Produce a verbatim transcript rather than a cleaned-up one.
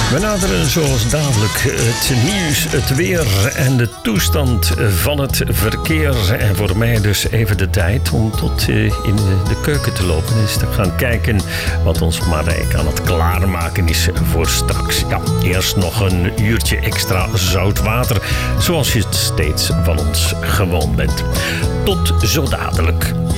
We naderen zoals dadelijk het nieuws, het weer en de toestand van het verkeer. En voor mij dus even de tijd om tot in de keuken te lopen. Dus te gaan kijken wat ons Marijk aan het klaarmaken is voor straks. Ja, eerst nog een uurtje extra zout water, zoals je het steeds van ons gewoon bent. Tot zo dadelijk.